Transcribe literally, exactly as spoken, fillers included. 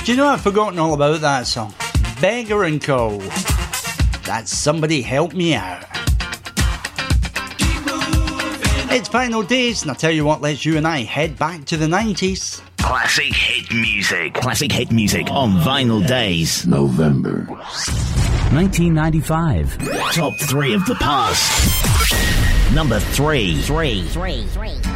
Do you know I've forgotten all about that song? Beggar and Co. That's Somebody Help Me Out. It's Final Days, and I tell you what, let's you and I head back to the nineties. Classic hit music. Classic hit music on Vinyl Days. November nineteen ninety-five. Top three of the past. Number three. Three. Three. Three.